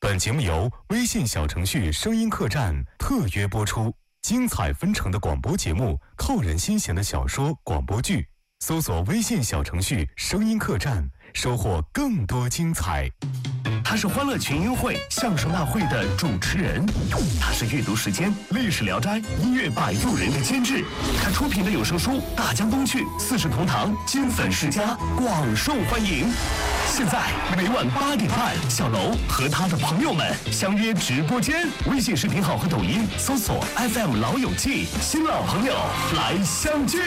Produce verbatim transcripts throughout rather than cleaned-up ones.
本节目由微信小程序声音客栈特约播出，精彩纷呈的广播节目，扣人心弦的小说广播剧，搜索微信小程序声音客栈，收获更多精彩。他是欢乐群英会相声大会的主持人，他是阅读时间历史聊斋音乐摆渡人的监制，他出品的有声书《大江东去》《四世同堂》金粉世家广受欢迎。现在每晚八点半，小楼和他的朋友们相约直播间，微信视频号和抖音搜索 F M 老友记，新老朋友来相聚。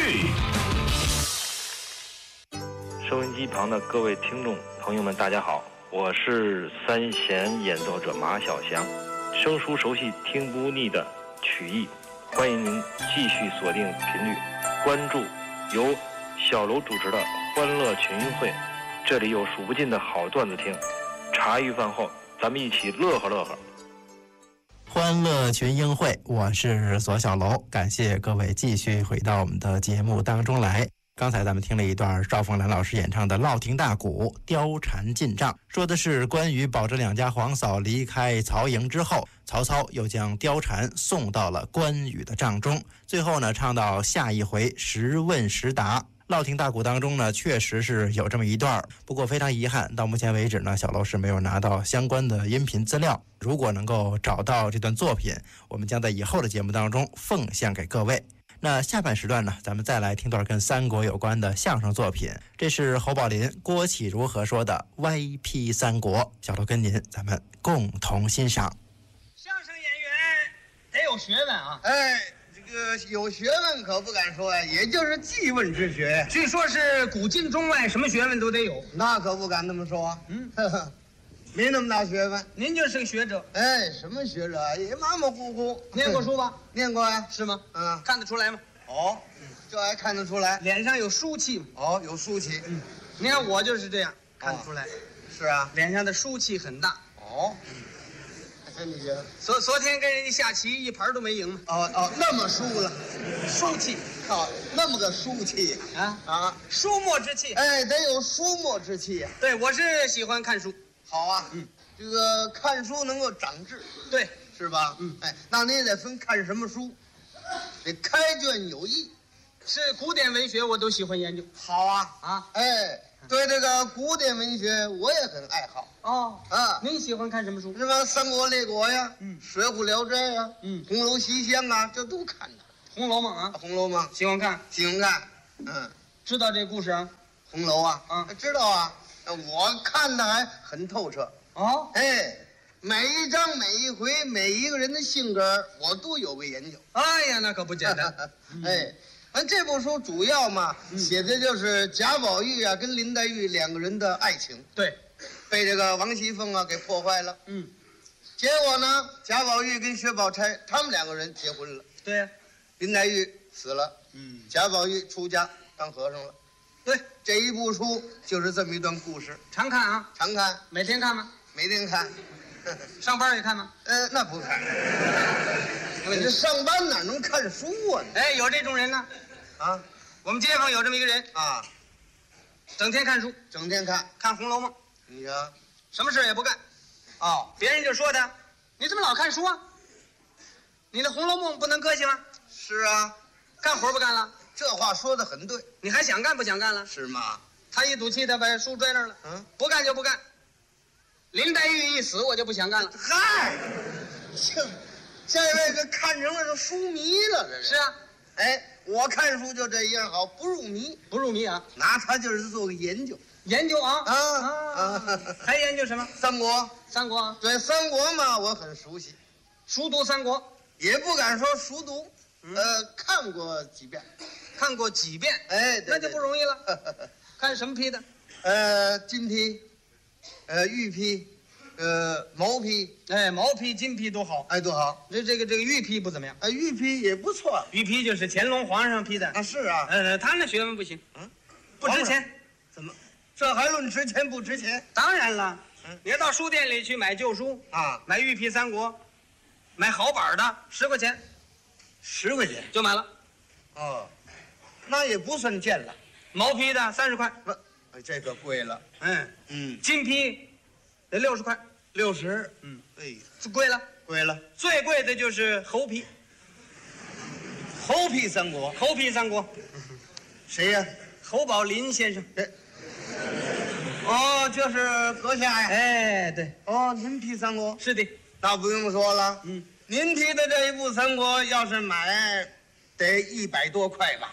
收音机旁的各位听众朋友们，大家好，我是三弦演奏者马小祥，生疏熟悉听不腻的曲艺，欢迎您继续锁定频率，关注由小楼主持的欢乐群英会，这里有数不尽的好段子听，茶余饭后咱们一起乐呵乐呵。 欢乐群英会，我是左小楼，感谢各位继续回到我们的节目当中来。刚才咱们听了一段赵凤兰老师演唱的《烙亭大鼓貂蝉进帐》，说的是关于保真两家皇嫂离开曹营之后，曹操又将貂蝉送到了关羽的帐中。最后呢，唱到下一回时问时答。烙亭大鼓当中呢，确实是有这么一段，不过非常遗憾，到目前为止呢，小楼是没有拿到相关的音频资料。如果能够找到这段作品，我们将在以后的节目当中奉献给各位。那下半时段呢，咱们再来听段跟三国有关的相声作品，这是侯宝林、郭启儒合说的《歪批三国》，小楼跟您咱们共同欣赏。 相声演员得有学问啊！ 哎，这个有学问可不敢说呀，也就是记问之学。 据说是古今中外什么学问都得有， 那可不敢那么说。嗯，呵呵，没那么大学问。 您就是个学者。 哎，什么学者？也马马虎虎。 念过书吧？ 念过呀。 是吗？ 嗯， 看得出来吗？ 哦，这还看得出来。 脸上有书气吗？ 哦，有书气。 嗯，你看我就是这样，看得出来。 是啊， 脸上的书气很大。 哦，哎，你这昨昨天跟人家下棋，一盘都没赢。 哦哦，那么输了， 书气哦，那么个书气啊啊， 书墨之气。 哎，得有书墨之气呀。 对，我是喜欢看书。 好啊，嗯，这个看书能够长智， 对， 是吧？ 嗯， 哎，那你也得分看什么书，得开卷有益。 是古典文学，我都喜欢研究。 好啊， 啊， 哎，对这个古典文学我也很爱好。 哦啊， 您喜欢看什么书？ 什么三国列国呀， 嗯， 水浒聊斋呀， 嗯， 红楼西厢啊，这都看的。 红楼梦啊， 红楼吗？ 喜欢看， 喜欢看。嗯， 知道这故事啊？ 红楼啊， 啊， 知道啊，我看的还很透彻。 哦， 哎，每一章每一回每一个人的性格我都有个研究。 哎呀，那可不简单。 哎，完这部书主要嘛， 嗯写的就是贾宝玉啊跟林黛玉两个人的爱情， 对， 被这个王熙凤啊给破坏了。 嗯， 结果呢，贾宝玉跟薛宝钗他们两个人结婚了， 对呀、 林黛玉死了， 嗯， 贾宝玉出家当和尚了。 对，这这一部书就是这么一段故事， 常看啊， 常看， 每天看吗？ 每天看。 上班也看吗？ 呃，那不看，因为这上班哪能看书啊？ 哎，有这种人呢。 啊我们街坊有这么一个人， 啊， 整天看书， 整天看， 看《红楼梦》， 你瞧， 什么事也不干。 哦， 别人就说他，你怎么老看书啊？你的《红楼梦》不能搁下吗？ 是啊， 干活不干了？ 这话说的很对， 你还想干不想干了？ 是吗？ 他一赌气，他把书拽那儿了。 嗯， 不干就不干。林黛玉一死，我就不想干了。 嗨，这这位这看成了这书迷了，这是啊， 哎，我看书就这样好，不入迷， 不入迷啊， 拿它就是做个研究研究啊啊啊啊， 还研究什么？ 三国， 三国啊， 对三国嘛，我很熟悉， 熟读三国， 也不敢说熟读， 嗯呃，看过几遍， 看过几遍， 哎，对那就不容易了。 易， 看什么批的？ 呃，金批，呃，玉批，呃，毛批， 哎，毛批、金批都好。 哎，多好， 这这个这个玉批不怎么样， 哎，玉批也不错玉批就是乾隆皇上批的。 啊，是啊， 呃，他那学问不行， 嗯， 不值钱。 怎么？这还论值钱不值钱当然了， 嗯你要到书店里去买旧书， 啊？ 买玉批三国，买好版的十块钱十块钱就买了， 哦，那也不算贱了， 毛批的三十块， 不，哎这个贵了， 嗯， 嗯， 金批得六十块， 六十。 嗯， 哎， 这贵了， 贵了。 最贵的就是猴皮， 猴皮三国， 猴皮三国， 谁呀？ 侯宝林先生。 这。哦，就是阁下呀。 哎，对， 哦，您批三国， 是的。 那不用说了。 嗯， 您批的这一部三国，要是买，得一百多块吧？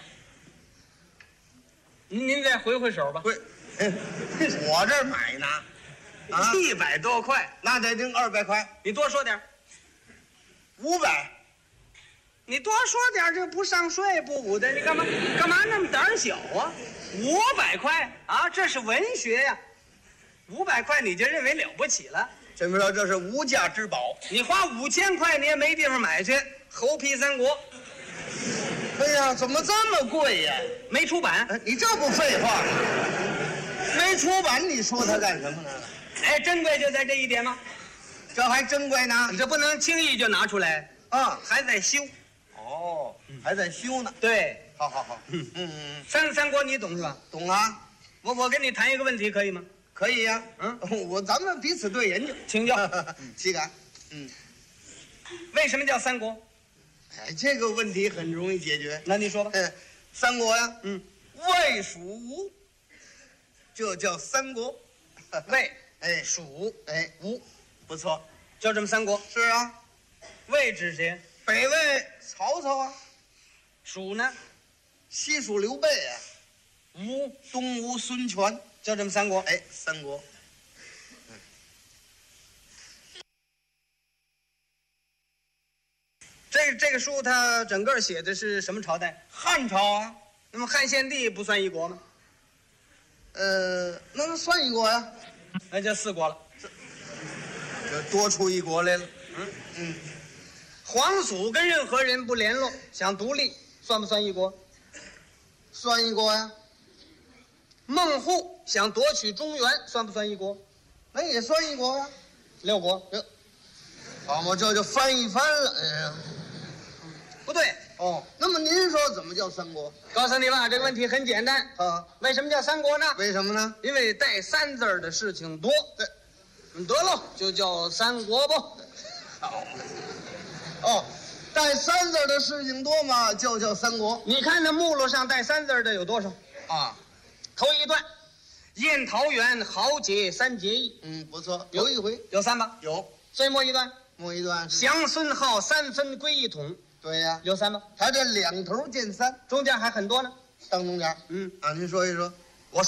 您您再回回手吧。 贵，我这儿买呢。啊， 一百多块， 那得定二百块， 你多说点， 五百。 你多说点，这不上税不武的，你干嘛干嘛那么胆小啊？五百块啊，这是文学呀，五百块你就认为了不起了？ 怎么说这是无价之宝？ 你花五千块你也没地方买去，猴皮三国。 哎呀，怎么这么贵呀？ 没出版， 哎，你这不废话吗？没出版，你说它干什么呢？ 哎，珍贵就在这一点吗？ 这还珍贵呢。 你这不能轻易就拿出来啊， 还在修。 哦，还在修呢。 对， 好好好。嗯嗯嗯， 三三国你懂是吧？ 懂啊。 我我跟你谈一个问题可以吗？ 可以呀。 嗯， 我咱们彼此对研究， 请教。 岂敢？嗯， 为什么叫三国？ 哎，这个问题很容易解决。 那你说吧。 嗯，三国呀， 嗯， 魏蜀吴，这叫三国。 魏， 哎， 蜀， 哎，吴，不错。 就这么三国。 是啊， 魏指谁？ 北魏曹操啊， 蜀呢？ 西蜀刘备啊， 吴， 东吴孙权， 就这么三国。 哎，三国。 这这个书它整个写的是什么朝代？ 汉朝啊， 那么汉献帝不算一国吗？ 呃，那那算一国呀， 那就四国了。 这多出一国来了。 嗯嗯， 皇祖跟任何人不联络，想独立，算不算一国？ 算一国呀， 孟户想夺取中原，算不算一国？ 那也算一国呀。 六国。 好嘛，这就翻一翻了。哎呀， 不对。 哦，那么您说怎么叫三国？ 告诉你吧，这个问题很简单。 啊， 为什么叫三国呢？ 为什么呢？ 因为带三字儿的事情多。 对， 得喽，就叫三国吧。 好。哦，带三字的事情多嘛，就叫三国。 你看那目录上带三字的有多少？ 啊， 头一段，宴桃园，豪杰三结义。 嗯，不错，有一回有三吧？ 有。 最末一段， 末一段是降孙浩三分归一统。 对呀， 有三吧？ 他这两头见三， 中间还很多呢。 当中间。 嗯啊，您说一说。